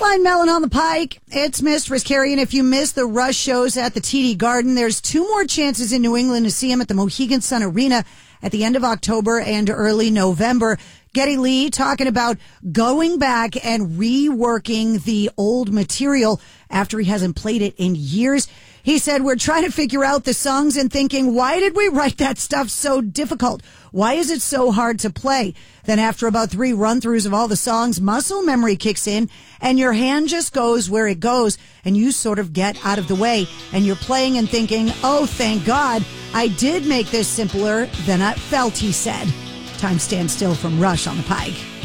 Blind Melon on the Pike. It's Mistress Carrie, and if you missed the Rush shows at the TD Garden, there's 2 more chances in New England to see him at the Mohegan Sun Arena at the end of October and early November. Geddy Lee talking about going back and reworking the old material after he hasn't played it in years. He said, we're trying to figure out the songs and thinking, why did we write that stuff so difficult? Why is it so hard to play? Then after about 3 run-throughs of all the songs, muscle memory kicks in and your hand just goes where it goes and you sort of get out of the way and you're playing and thinking, oh, thank God, I did make this simpler than I felt, he said. Time stands still from Rush on the Pike.